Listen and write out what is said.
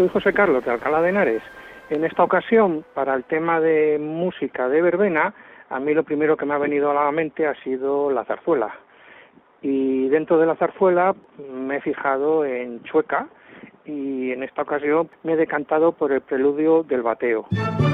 soy José Carlos de Alcalá de Henares. En esta ocasión, para el tema de música de verbena, a mí lo primero que me ha venido a la mente ha sido la zarzuela. Y dentro de la zarzuela me he fijado en Chueca y en esta ocasión me he decantado por el preludio del bateo.